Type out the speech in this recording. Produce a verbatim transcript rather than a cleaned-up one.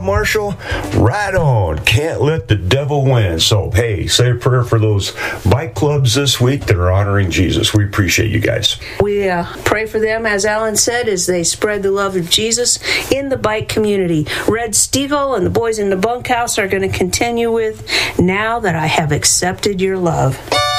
Marshall? Right on. Can't let the devil win. So, hey, say a prayer for those bike clubs this week that are honoring Jesus. We appreciate you guys. We uh, pray for them, as Alan said, as they spread the love of Jesus in the bike community. Red Stiegel and the boys in the bunkhouse are going to continue with Now That I Have Accepted Your Love.